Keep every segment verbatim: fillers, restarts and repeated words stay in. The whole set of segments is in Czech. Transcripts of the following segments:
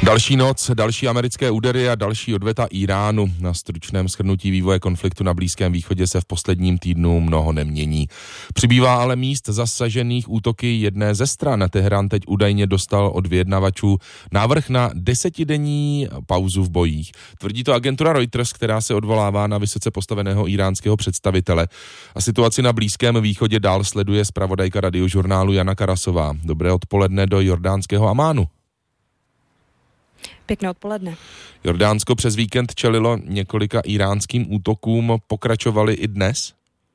Další noc, další americké údery a další odveta Iránu. Na stručném shrnutí vývoje konfliktu na Blízkém východě se v posledním týdnu mnoho nemění. Přibývá ale míst zasažených útoky jedné ze stran. Teherán teď údajně dostal od vyjednavačů návrh na desetidenní pauzu v bojích. Tvrdí to agentura Reuters, která se odvolává na vysoce postaveného iránského představitele. A situaci na Blízkém východě dál sleduje zpravodajka Radiožurnálu Jana Karasová. Dobré odpoledne do jordánského Amánu. Pěkné odpoledne. Jordánsko přes víkend čelilo několika iránským útokům, pokračovali i dnes?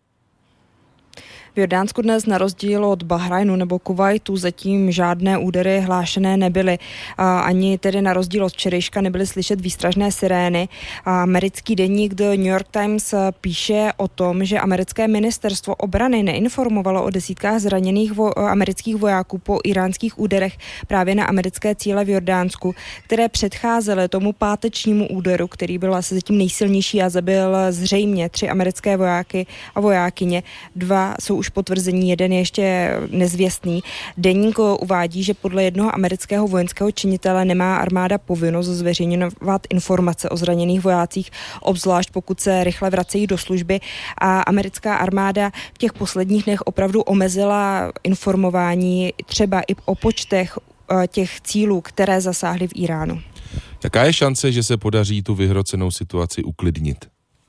V Jordánsku dnes na rozdíl od Bahrajnu nebo Kuvajtu zatím žádné údery hlášené nebyly. Ani tedy na rozdíl od včerejška nebyly slyšet výstražné sirény. Americký deník The New York Times píše o tom, že americké ministerstvo obrany neinformovalo o desítkách zraněných vo- amerických vojáků po iránských úderech právě na americké cíle v Jordánsku, které předcházely tomu pátečnímu úderu, který byl asi zatím nejsilnější a zabil zřejmě tři americké vojáky a vojákyně. Dva jsou už potvrzení, jeden je ještě nezvěstný. Deník uvádí, že podle jednoho amerického vojenského činitele nemá armáda povinnost zveřejňovat informace o zraněných vojácích, obzvlášť pokud se rychle vracejí do služby, a americká armáda v těch posledních dnech opravdu omezila informování třeba i o počtech těch cílů, které zasáhly v Iránu. Jaká je šance, že se podaří tu vyhrocenou situaci uklidnit?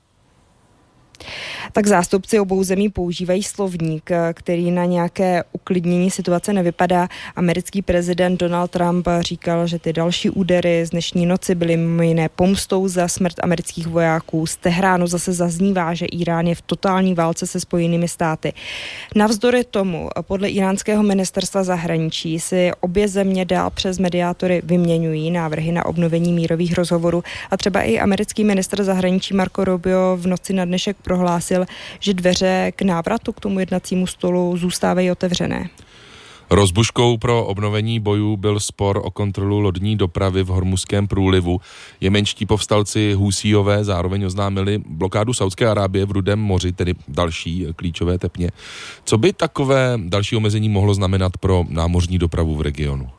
Tak zástupci obou zemí používají slovník, který na nějaké uklidnění situace nevypadá. Americký prezident Donald Trump říkal, že ty další údery z dnešní noci byly mimo jiné pomstou za smrt amerických vojáků. Z Tehránu zase zaznívá, že Irán je v totální válce se Spojenými státy. Navzdory tomu, podle iránského ministerstva zahraničí si obě země dál přes mediátory vyměňují návrhy na obnovení mírových rozhovorů a třeba i americký ministr zahraničí Marco Rubio v noci na dnešek prohlásil, že dveře k návratu k tomu jednacímu stolu zůstávají otevřené. Rozbuškou pro obnovení bojů byl spor o kontrolu lodní dopravy v Hormuzském průlivu. Jemenští povstalci Husíové zároveň oznámili blokádu Saudské Arábie v Rudém moři, tedy další klíčové tepně. Co by takové další omezení mohlo znamenat pro námořní dopravu v regionu?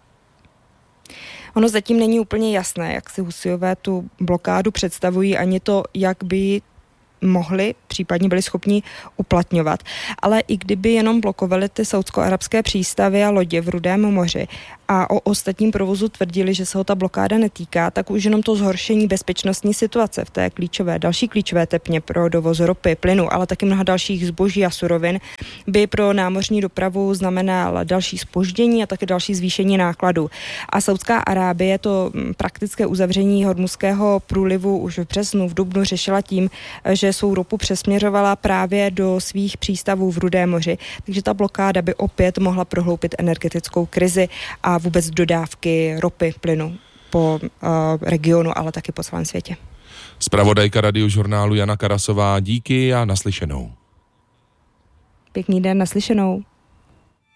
Ono zatím není úplně jasné, jak si Husíové tu blokádu představují, ani to, jak by mohli, případně byli schopni uplatňovat. Ale i kdyby jenom blokovali ty saudsko-arabské přístavy a lodě v Rudém moři a o ostatním provozu tvrdili, že se ho ta blokáda netýká, tak už jenom to zhoršení bezpečnostní situace v té klíčové, další klíčové tepně pro dovoz ropy, plynu, ale taky mnoha dalších zboží a surovin by pro námořní dopravu znamenal další zpoždění a taky další zvýšení nákladů. A Saudská Arábie to praktické uzavření Hormuzského průlivu už v březnu, v dubnu řešila tím, že svou ropu přesměřovala právě do svých přístavů v Rudém moři. Takže ta blokáda by opět mohla prohloubit energetickou krizi a vůbec dodávky ropy, plynu po uh, regionu, ale taky po celém světě. Zpravodajka Radiožurnálu Jana Karasová, díky a naslyšenou. Pěkný den, naslyšenou.